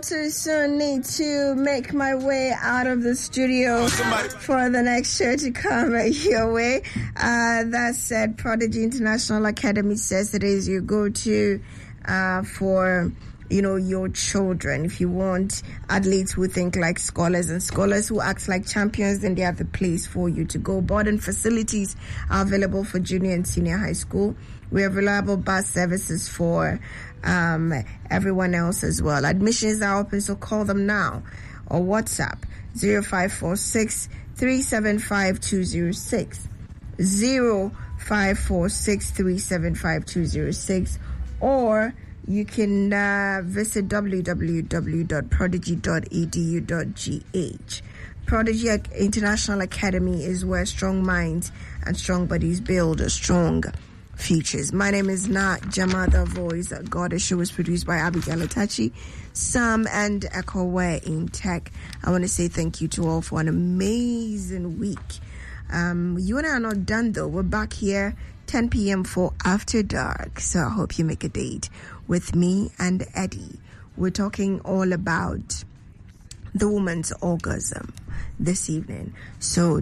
too soon need to make my way out of the studio for the next show to come your way. That said, Prodigy International Academy says it is your go-to for your children. If you want athletes who think like scholars and scholars who act like champions, then they have the place for you to go. Boarding facilities are available for junior and senior high school. We have reliable bus services for everyone else as well. Admissions are open, so call them now or WhatsApp 0546 375 206 0546 375 206, or you can visit www.prodigy.edu.gh. Prodigy International Academy is where strong minds and strong bodies build strong futures. My name is Na Jama, the voice. God, the show was produced by Abigail Atachi, Sam and Ekowe in tech. I want to say thank you to all for an amazing week. You and I are not done though. We're back here 10 p.m. for After Dark. So I hope you make a date with me and Eddie. We're talking all about the woman's orgasm this evening. So